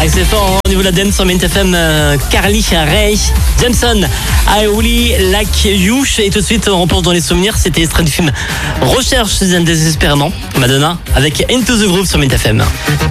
Ah, c'est fort au niveau de la dance sur Mint FM. Carly Rae Jepsen, I Really Like You. Et tout de suite, on replonge dans les souvenirs. C'était extrait du film Recherche désespérément. Madonna avec Into the Groove sur Mint FM.